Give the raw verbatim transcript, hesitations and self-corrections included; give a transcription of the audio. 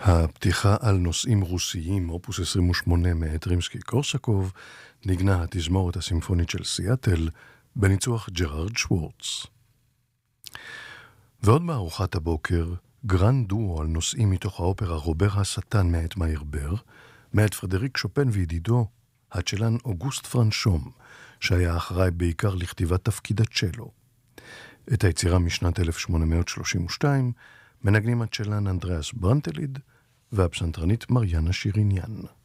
הפתיחה על נושאים רוסיים, אופוס עשרים ושמונה מאת רימסקי-קורסקוב, נגנה התזמורת הסימפונית של סיאטל, בניצוח ג'רארד שוורץ. ועוד בארוחת הבוקר, גרנד דואו על נושאים מתוך האופרה רובר השטן מאת מיירבר, מאת פרדריק שופן וידידו, הצ'לן אוגוסט פרנשום, שהיה אחראי בעיקר לכתיבת תפקיד הצ'לו. את היצירה משנת אלף שמונה מאות שלושים ושתיים מנגנים הצ'לן אנדריאס ברנטליד והפסנתרנית מריאנה שיריניאן.